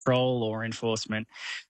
control or enforcement.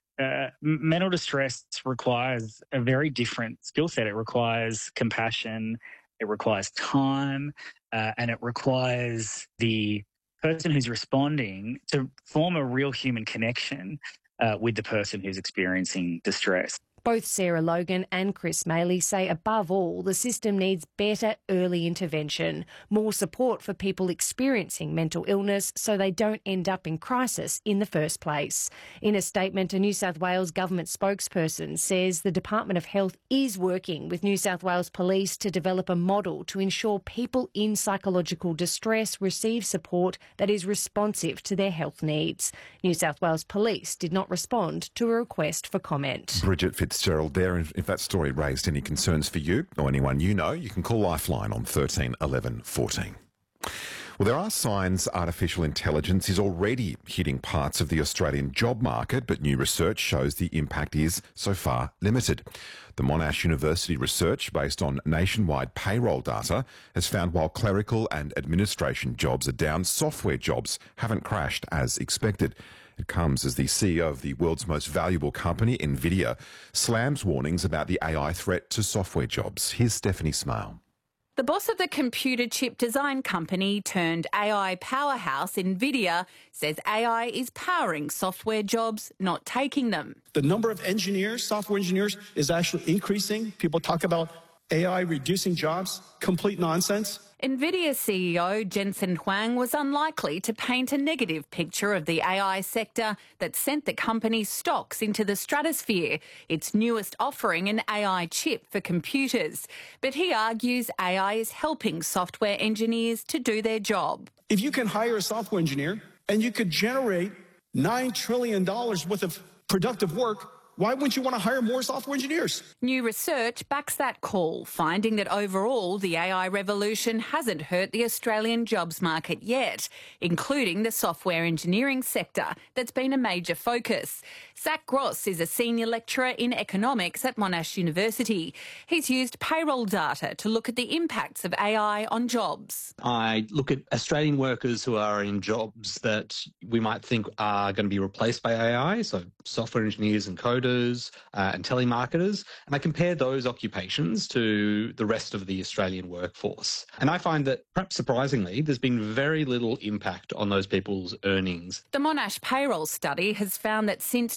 Mental distress requires a very different skill set. It requires compassion, it requires time, and it requires the person who's responding to form a real human connection with the person who's experiencing distress. Both Sarah Logan and Chris Maley say above all, the system needs better early intervention, more support for people experiencing mental illness so they don't end up in crisis in the first place. In a statement, a New South Wales government spokesperson says the Department of Health is working with New South Wales Police to develop a model to ensure people in psychological distress receive support that is responsive to their health needs. New South Wales Police did not respond to a request for comment. Bridget Fitzgerald there. If that story raised any concerns for you or anyone you know, you can call Lifeline on 13 11 14. Well, there are signs artificial intelligence is already hitting parts of the Australian job market, but new research shows the impact is so far limited. The Monash University research, based on nationwide payroll data, has found while clerical and administration jobs are down, software jobs haven't crashed as expected. It comes as the CEO of the world's most valuable company, NVIDIA, slams warnings about the AI threat to software jobs. Here's Stephanie Smale. The boss of the computer chip design company turned AI powerhouse, NVIDIA, says AI is powering software jobs, not taking them. The number of engineers, software engineers, is actually increasing. People talk about AI reducing jobs. Complete nonsense. NVIDIA CEO Jensen Huang was unlikely to paint a negative picture of the AI sector that sent the company's stocks into the stratosphere, its newest offering an AI chip for computers. But he argues AI is helping software engineers to do their job. If you can hire a software engineer and you could generate $9 trillion worth of productive work, why wouldn't you want to hire more software engineers? New research backs that call, finding that overall the AI revolution hasn't hurt the Australian jobs market yet, including the software engineering sector that's been a major focus. Zach Gross is a senior lecturer in economics at Monash University. He's used payroll data to look at the impacts of AI on jobs. I look at Australian workers who are in jobs that we might think are going to be replaced by AI, so software engineers and coders and telemarketers, and I compare those occupations to the rest of the Australian workforce. And I find that, perhaps surprisingly, there's been very little impact on those people's earnings. The Monash payroll study has found that since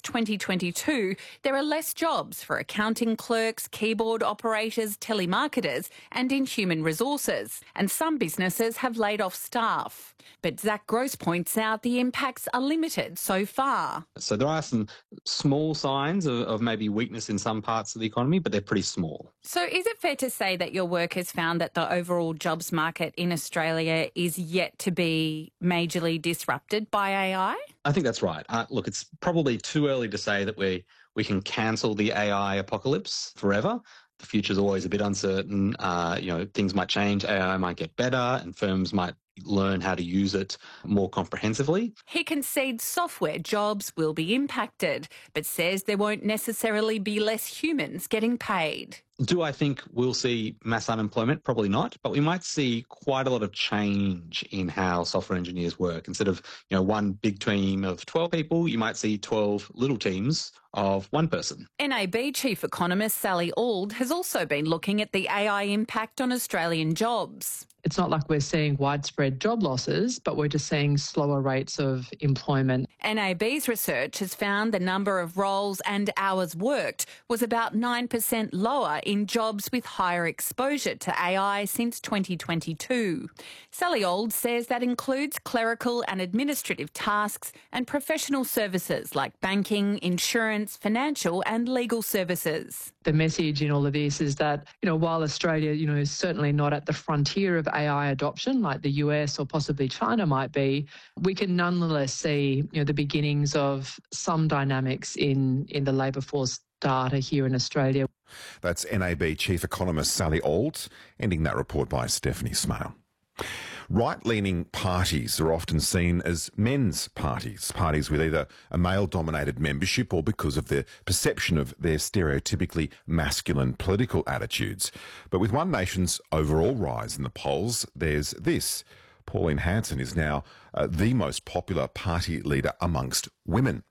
2022, there are less jobs for accounting clerks, keyboard operators, telemarketers, and in human resources, and some businesses have laid off staff. But Zach Gross points out the impacts are limited so far. So there are some small signs of maybe weakness in some parts of the economy, but they're pretty small. So is it fair to say that your work has found that the overall jobs market in Australia is yet to be majorly disrupted by AI? I think that's right. Look, it's probably too early to say that we can cancel the AI apocalypse forever. The future's always a bit uncertain. Things might change, AI might get better, and firms might learn how to use it more comprehensively. He concedes software jobs will be impacted, but says there won't necessarily be less humans getting paid. Do I think we'll see mass unemployment? Probably not, but we might see quite a lot of change in how software engineers work. Instead of, one big team of 12 people, you might see 12 little teams of one person. NAB Chief Economist Sally Auld has also been looking at the AI impact on Australian jobs. It's not like we're seeing widespread job losses, but we're just seeing slower rates of employment. NAB's research has found the number of roles and hours worked was about 9% lower in jobs with higher exposure to AI since 2022. Sally Auld says that includes clerical and administrative tasks and professional services like banking, insurance, financial and legal services. The message in all of this is that, while Australia, is certainly not at the frontier of AI adoption like the US or possibly China might be, we can nonetheless see, the beginnings of some dynamics in the labour force data here in Australia. That's NAB Chief Economist Sally Auld, ending that report by Stephanie Smale. Right-leaning parties are often seen as men's parties with either a male-dominated membership or because of their perception of their stereotypically masculine political attitudes. But with One Nation's overall rise in the polls, there's this. Pauline Hanson is now the most popular party leader amongst women.